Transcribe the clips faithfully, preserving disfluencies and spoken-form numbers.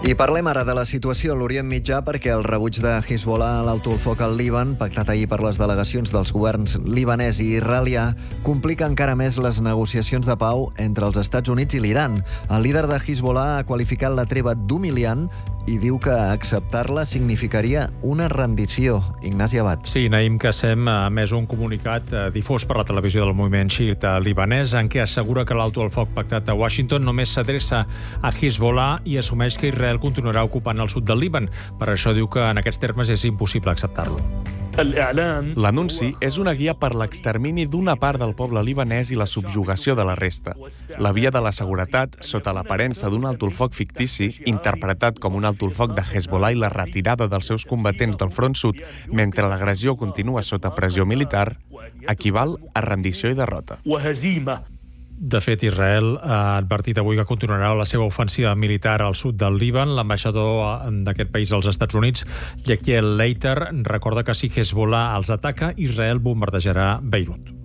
I parlem ara de la situació a l'Orient Mitjà perquè el rebuig de Hezbollah a l'alto el foc al Líban, pactat ahir per les delegacions dels governs libanès i israelià, complica encara més les negociacions de pau entre els Estats Units i l'Iran. El líder de Hezbollah ha qualificat la treva d'humiliant i diu que acceptar-la significaria una rendició. Ignasi Abad. Sí, Naim Qassem ha emès un comunicat eh, difós per la televisió del moviment xiita libanès en què assegura que l'alto al foc pactat a Washington només s'adreça a Hezbollah i assumeix que Israel continuarà ocupant el sud del Líban. Per això diu que en aquests termes és impossible acceptar-lo. L'anunci és una guia per l'extermini d'una part del poble libanès i la subjugació de la resta. La via de la seguretat, sota l'aparença d'un alto al foc fictici, interpretat com un alto al foc de Hezbollah i la retirada dels seus combatents del front sud mentre l'agressió continua sota pressió militar, equival a rendició i derrota. De fet, Israel ha advertit avui que continuarà la seva ofensiva militar al sud del Líban. L'ambaixador d'aquest país als Estats Units, Yechiel Leiter, recorda que si Hezbollah els ataca, Israel bombardejarà Beirut.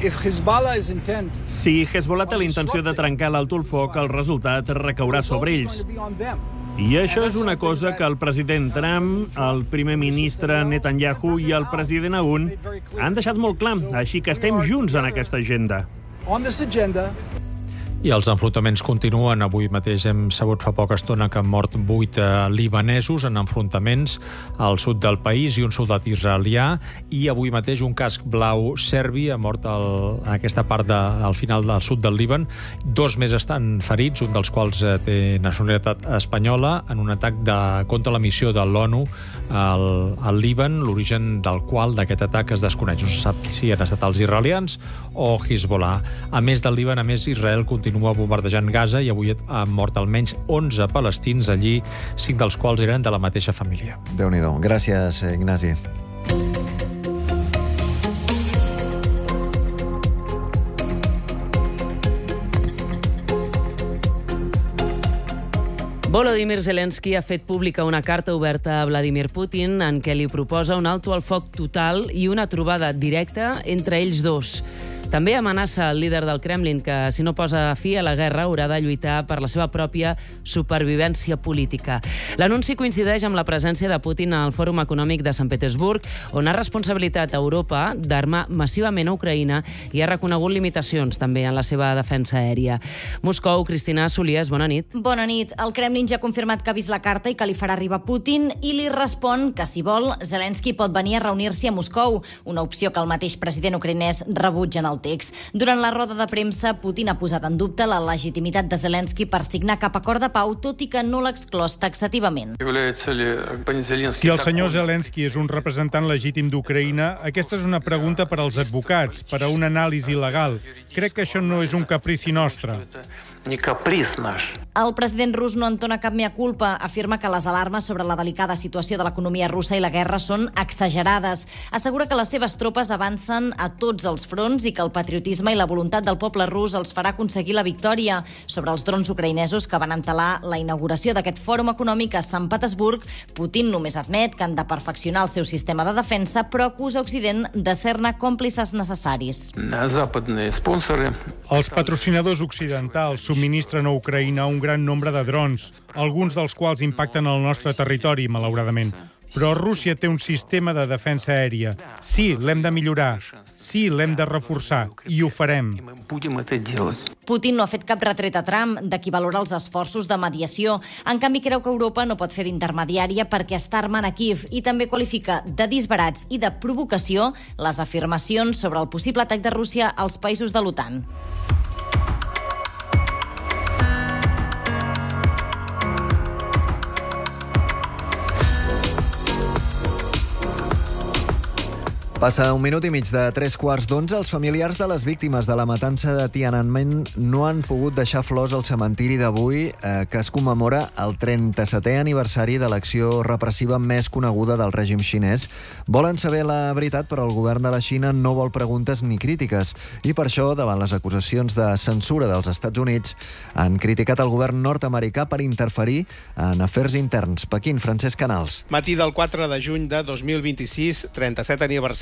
Si Hezbollah té la intenció de trencar l'alto al foc, el resultat recaurà sobre ells. I això és una cosa que el president Trump, el primer ministre Netanyahu i el president Aoun han deixat molt clar, així que estem junts en aquesta agenda. I els enfrontaments continuen. Avui mateix hem sabut fa poca estona que han mort vuit libanesos en enfrontaments al sud del país i un soldat israelià, i avui mateix un casc blau serbi ha mort al, en aquesta part de, al final del sud del Líban. Dos més estan ferits, un dels quals té nacionalitat espanyola, en un atac de, contra la missió de l'ONU al, al Líban, l'origen del qual d'aquest atac es desconeix. No se sap si han estat els israelians o Hezbollah. A més del Líban, a més, Israel continua continua bombardejant Gaza i avui han mort almenys onze palestins allí, cinc dels quals eren de la mateixa família. Déu-n'hi-do. Gràcies, Ignasi. Volodymyr Zelensky ha fet pública una carta oberta a Vladimir Putin en què li proposa un alto al foc total i una trobada directa entre ells dos. També amenaça el líder del Kremlin que, si no posa fi a la guerra, haurà de lluitar per la seva pròpia supervivència política. L'anunci coincideix amb la presència de Putin al Fòrum Econòmic de Sant Petersburg, on ha responsabilitat a Europa d'armar massivament a Ucraïna i ha reconegut limitacions també en la seva defensa aèria. Moscou, Cristina Solies, bona nit. Bona nit. El Kremlin ja ha confirmat que ha vist la carta i que li farà arribar Putin i li respon que, si vol, Zelensky pot venir a reunir-s'hi a Moscou, una opció que el mateix president ucraïnès rebutja en el text. Durant la roda de premsa, Putin ha posat en dubte la legitimitat de Zelensky per signar cap acord de pau, tot i que no l'ha exclòs taxativament. Si el senyor Zelensky és un representant legítim d'Ucraïna, aquesta és una pregunta per als advocats, per a una anàlisi legal. Crec que això no és un caprici nostre. El president rus no entona cap mea culpa. Afirma que les alarmes sobre la delicada situació de l'economia russa i la guerra són exagerades. Assegura que les seves tropes avancen a tots els fronts i que el patriotisme i la voluntat del poble rus els farà aconseguir la victòria. Sobre els drons ucraïnesos que van entelar la inauguració d'aquest fòrum econòmic a Sant Petersburg, Putin només admet que han de perfeccionar el seu sistema de defensa, però acusa Occident de ser-ne còmplices necessaris. Els patrocinadors occidentals subministren a Ucraïna un gran nombre de drons, alguns dels quals impacten el nostre territori, malauradament. Però Rússia té un sistema de defensa aèria. Sí, l'hem de millorar. Sí, l'hem de reforçar. I ho farem. Putin no ha fet cap retret a Trump de qui valora els esforços de mediació. En canvi, creu que Europa no pot fer d'intermediària perquè està armant a Kíev i també qualifica de disbarats i de provocació les afirmacions sobre el possible atac de Rússia als països de l'OTAN. Passa un minut i mig de tres quarts d'onze. Els familiars de les víctimes de la matança de Tiananmen no han pogut deixar flors al cementiri d'avui, eh, que es commemora el trenta-setè aniversari de l'acció repressiva més coneguda del règim xinès. Volen saber la veritat, però el govern de la Xina no vol preguntes ni crítiques. I per això, davant les acusacions de censura dels Estats Units, han criticat el govern nord-americà per interferir en afers interns. Pequín, Francesc Canals. Matí del quatre de juny de dos mil vint-i-sis, trenta-set aniversari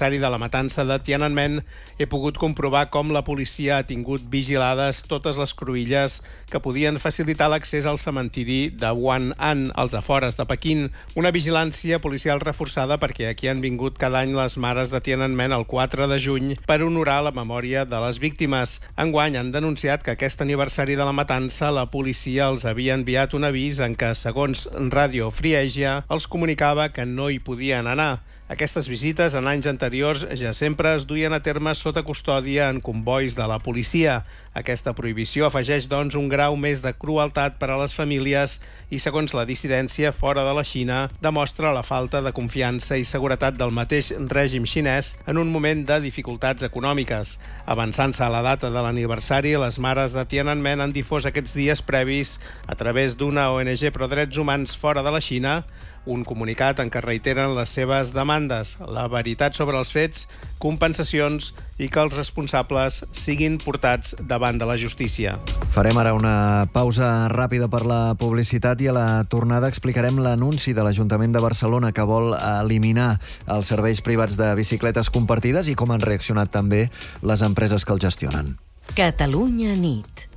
aniversari de la matança de Tiananmen, he pogut comprovar com la policia ha tingut vigilades totes les cruïlles que podien facilitar l'accés al cementiri de Wan'an, als afores de Pequín. Una vigilància policial reforçada perquè aquí han vingut cada any les mares de Tiananmen el quatre de juny per honorar la memòria de les víctimes. Enguany han denunciat que aquest aniversari de la matança la policia els havia enviat un avís en què, segons Radio Free Asia, els comunicava que no hi podien anar. Aquestes visites en anys anteriors ja sempre es duien a terme sota custòdia en convois de la policia. Aquesta prohibició afegeix, doncs, un grau més de crueltat per a les famílies i, segons la dissidència fora de la Xina, demostra la falta de confiança i seguretat del mateix règim xinès en un moment de dificultats econòmiques. Avançant-se a la data de l'aniversari, les mares de Tiananmen han difós aquests dies previs, a través d'una O N G pro drets humans fora de la Xina, un comunicat en què reiteren les seves demandes, la veritat sobre els fets, compensacions i que els responsables siguin portats davant de la justícia. Farem ara una pausa ràpida per la publicitat i a la tornada explicarem l'anunci de l'Ajuntament de Barcelona que vol eliminar els serveis privats de bicicletes compartides i com han reaccionat també les empreses que els gestionen. Catalunya nit.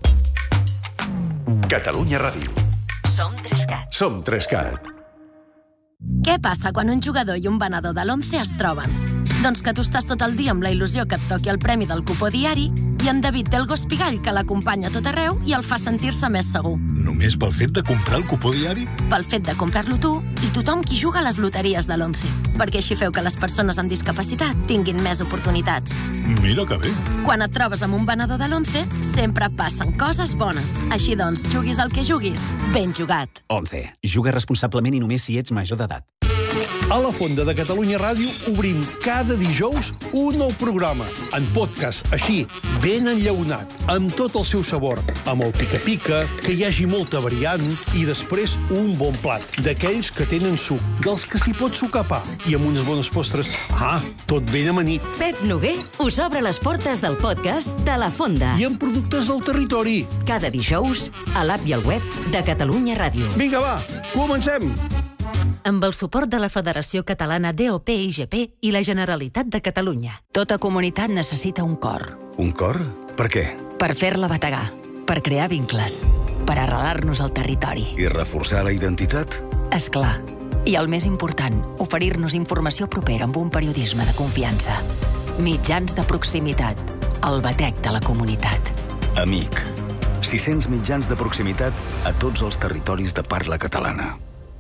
Catalunya Ràdio. Som Trescat. Som Trescat. Què passa quan un jugador i un venedor de l'Once es troben? Doncs que tu estàs tot el dia amb la il·lusió que et toqui el premi del cupó diari i en David té el gos pigall que l'acompanya a tot arreu i el fa sentir-se més segur. Només pel fet de comprar el cupó diari? Pel fet de comprar-lo tu i tothom qui juga a les loteries de l'Once. Perquè així feu que les persones amb discapacitat tinguin més oportunitats. Mira que bé. Quan et trobes amb un venedor de l'Once, sempre passen coses bones. Així doncs, juguis el que juguis, ben jugat. Once. Juga responsablement i només si ets major d'edat. A la Fonda de Catalunya Ràdio obrim cada dijous un nou programa, en podcast, així, ben enllaunat, amb tot el seu sabor, amb el pica-pica, que hi hagi molta variant, i després un bon plat, d'aquells que tenen suc, dels que s'hi pot sucar pa, i amb unes bones postres. Ah, tot ben amanit. Pep Noguer us obre les portes del podcast de La Fonda. I amb productes del territori. Cada dijous, a l'app i al web de Catalunya Ràdio. Vinga, va, comencem! Amb el suport de la Federació Catalana D O P I G P i la Generalitat de Catalunya. Tota comunitat necessita un cor. Un cor? Per què? Per fer-la bategar, per crear vincles, per arrelar-nos al territori. I reforçar la identitat? És clar. I el més important, oferir-nos informació propera amb un periodisme de confiança. Mitjans de proximitat, el batec de la comunitat. Amic. sis-cents mitjans de proximitat a tots els territoris de parla catalana.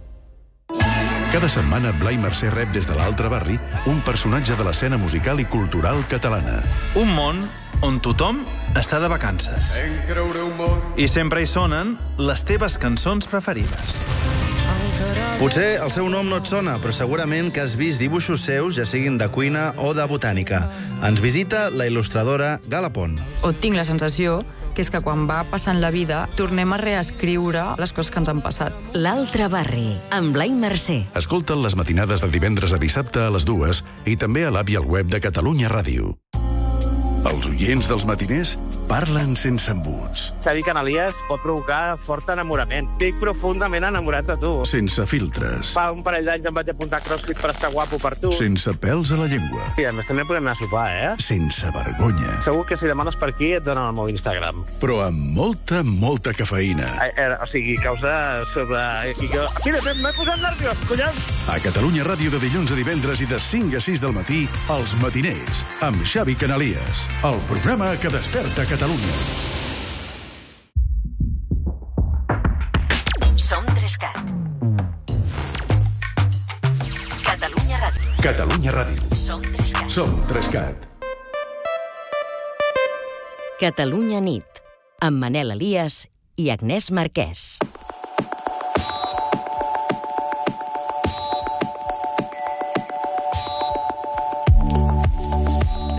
Cada setmana, Blai Mercè rep des de l'altre barri un personatge de l'escena musical i cultural catalana. Un món on tothom està de vacances. I sempre hi sonen les teves cançons preferides. Potser el seu nom no et sona, però segurament que has vist dibuixos seus, ja siguin de cuina o de botànica. Ens visita la il·lustradora Gala Pont. O tinc la sensació que és que quan va passant la vida tornem a reescriure les coses que ens han passat. L'altre barri, amb Blai Mercè. Escolta'n les matinades de divendres a dissabte a les dues i també a l'app i al web de Catalunya Ràdio. Els oients dels matiners parlen sense embuts. Xavi Canalies pot provocar fort enamorament. Estic profundament enamorat de tu. Sense filtres. Fa un parell d'anys em vaig apuntar a CrossFit per estar guapo per tu. Sense pèls a la llengua. I a més també podem anar a sopar, eh? Sense vergonya. Segur que si demanes per aquí et donen el meu Instagram. Però amb molta, molta cafeïna. Eh, eh, o sigui, causa sobre... I jo... Mira, m'he posat nerviós, collons! A Catalunya Ràdio de dilluns a divendres i de cinc a sis del matí, Els Matiners, amb Xavi Canalies. El programa que desperta Catalunya. Som Trescat. Catalunya Ràdio. Catalunya Ràdio. Som Trescat. Som Trescat. Catalunya nit, amb Manel Elias i Agnès Marquès.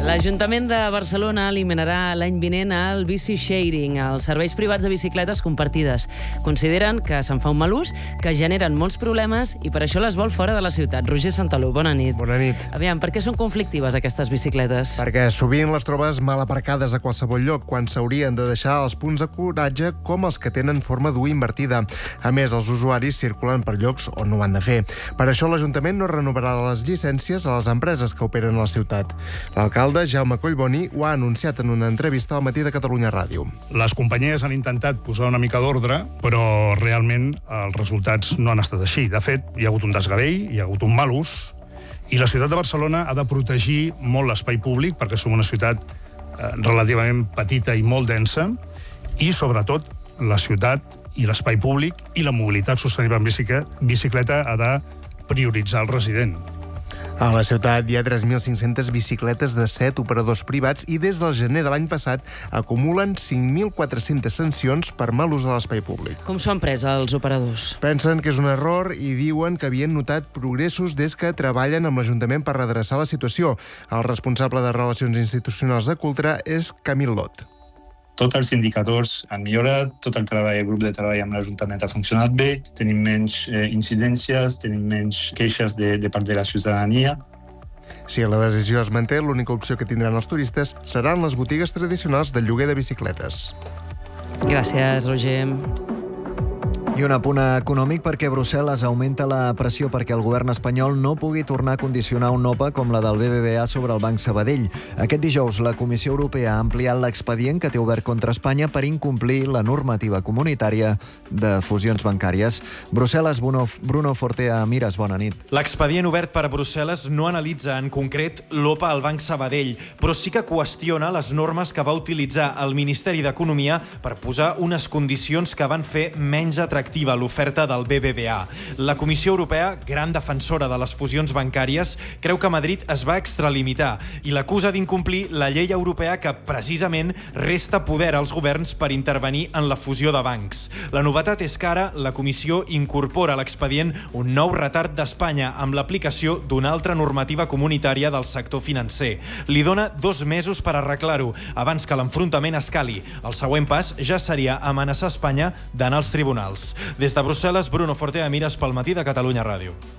L'Ajuntament de Barcelona eliminarà l'any vinent el bici sharing, els serveis privats de bicicletes compartides. Consideren que se'n fa un mal ús, que generen molts problemes i per això les vol fora de la ciutat. Roger Santalú, bona nit. Bona nit. Aviam, per què són conflictives aquestes bicicletes? Perquè sovint les trobes mal aparcades a qualsevol lloc, quan s'haurien de deixar els punts d'acoratge com els que tenen forma d'U invertida. A més, els usuaris circulen per llocs on no ho han de fer. Per això l'Ajuntament no renovarà les llicències a les empreses que operen a la ciutat. L'alcalde Jaume Collboni ho ha anunciat en una entrevista al Matí de Catalunya Ràdio. Les companyies han intentat posar una mica d'ordre, però realment els resultats no han estat així. De fet, hi ha hagut un desgavell, hi ha hagut un mal ús, i la ciutat de Barcelona ha de protegir molt l'espai públic, perquè som una ciutat eh, relativament petita i molt densa, i sobretot la ciutat i l'espai públic i la mobilitat sostenible en bicicleta ha de prioritzar el resident. A la ciutat hi ha tres mil cinc-centes bicicletes de set operadors privats i des del gener de l'any passat acumulen cinc mil quatre-centes sancions per mal ús de l'espai públic. Com s'ho han pres els operadors? Pensen que és un error i diuen que havien notat progressos des que treballen amb l'Ajuntament per redreçar la situació. El responsable de Relacions Institucionals de Cultra és Camil Lot. Tots els indicadors han millorat, tot el treball, el grup de treball amb l'Ajuntament ha funcionat bé, tenim menys eh, incidències, tenim menys queixes de, de part de la ciutadania. Si la decisió es manté, l'única opció que tindran els turistes seran les botigues tradicionals de lloguer de bicicletes. Gràcies, Roger. I un apunt econòmic perquè Brussel·les augmenta la pressió perquè el govern espanyol no pugui tornar a condicionar una O P A com la del B B V A sobre el Banc Sabadell. Aquest dijous la Comissió Europea ha ampliat l'expedient que té obert contra Espanya per incomplir la normativa comunitària de fusions bancàries. Brussel·les, Bruno, Bruno Fortea Mires, bona nit. L'expedient obert per Brussel·les no analitza en concret l'O P A al Banc Sabadell, però sí que qüestiona les normes que va utilitzar el Ministeri d'Economia per posar unes condicions que van fer menys atractives l'oferta del B B V A. La Comissió Europea, gran defensora de les fusions bancàries, creu que Madrid es va extralimitar i l'acusa d'incomplir la llei europea que precisament resta poder als governs per intervenir en la fusió de bancs. La novetat és que ara la Comissió incorpora a l'expedient un nou retard d'Espanya amb l'aplicació d'una altra normativa comunitària del sector financer. Li dona dos mesos per arreglar-ho abans que l'enfrontament escali. El següent pas ja seria amenaçar Espanya d'anar als tribunals. Des de Brussel·les, Bruno Fortea Mires pel Matí de Catalunya Ràdio.